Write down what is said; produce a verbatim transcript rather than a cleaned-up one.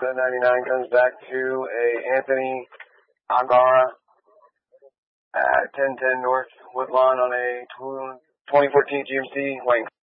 The ninety-nine comes back to a Anthony Angara at ten ten North Woodlawn on a twenty fourteen G M C Wayne.